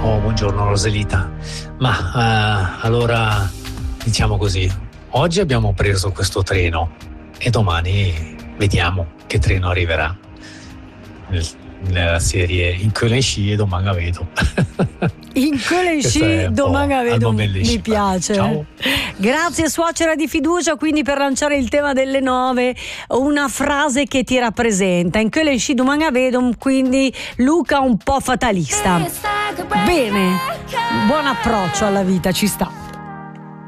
buongiorno Roselita. Allora diciamo così, oggi abbiamo preso questo treno e domani vediamo che treno arriverà. Nella serie In quelle sci e domani vedo. In quelle sci domani vedo, mi piace. Ciao. Grazie suocera di fiducia, quindi per lanciare il tema delle 9, una frase che ti rappresenta. In quelle sci domani vedo, quindi Luca un po' fatalista. Bene, buon approccio alla vita, ci sta.